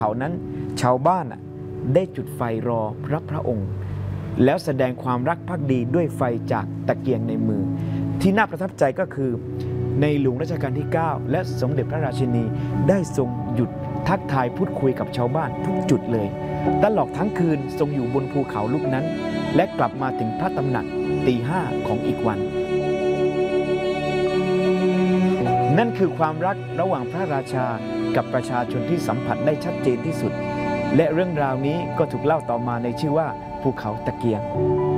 เขานั้นชาวบ้านได้จุดไฟรอรับพระองค์แล้วแสดงความรักภักดีด้วยไฟจากตะเกียงในมือที่น่าประทับใจก็คือในหลวงรัชกาลที่ 9 และสมเด็จพระราชินีได้ทรงหยุดทักทายพูดคุยกับชาวบ้านทุกจุดเลยตลอดทั้งคืนทรงอยู่บนภูเขาลูกนั้นและกลับมาถึงพระตำหนักตี 5ของอีกวันนั่นคือความรักระหว่างพระราชากับประชาชนที่สัมผัสได้ชัดเจนที่สุดและเรื่องราวนี้ก็ถูกเล่าต่อมาในชื่อว่าภูเขาตะเกียง